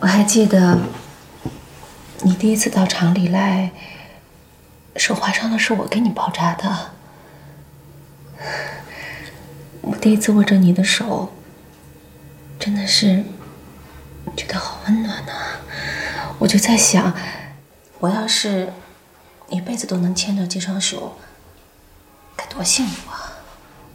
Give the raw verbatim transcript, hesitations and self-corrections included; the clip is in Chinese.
还记得你第一次到厂里来，手划伤的是我给你包扎的。我第一次握着你的手，真的是觉得好温暖啊！我就在想，我要是一辈子都能牵着这双手，该多幸福啊！